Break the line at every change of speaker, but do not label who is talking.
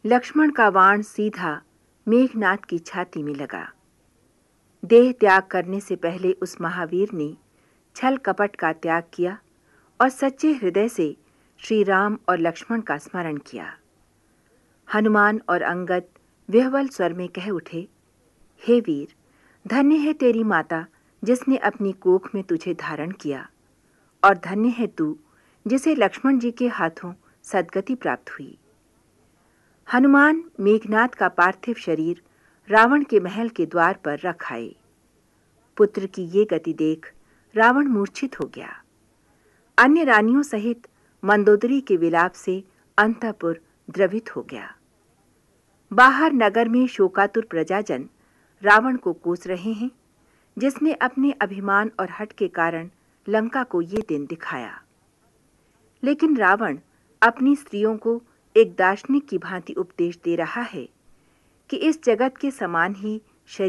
लक्ष्मण का बाण सीधा मेघनाद की छाती में लगा। देह त्याग करने से पहले उस महावीर ने छल कपट का त्याग किया और सच्चे हृदय से श्री राम और लक्ष्मण का स्मरण किया। हनुमान और अंगद विह्वल स्वर में कह उठे, हे वीर, धन्य है तेरी माता जिसने अपनी कोख में तुझे धारण किया, और धन्य है तू जिसे लक्ष्मण जी के हाथों सद्गति प्राप्त हुई। हनुमान मेघनाद का पार्थिव शरीर रावण के महल के द्वार पर रख आए। पुत्र की ये गति देख रावण मूर्छित हो गया। अन्य रानियों सहित मंदोदरी के विलाप से अंतःपुर द्रवित हो गया। बाहर नगर में शोकातुर प्रजाजन रावण को कोस रहे हैं, जिसने अपने अभिमान और हठ के कारण लंका को ये दिन दिखाया। लेकिन रावण अपनी स्त्रियों को एक दार्शनिक की भांति उपदेश दे रहा है कि इस जगत के समान ही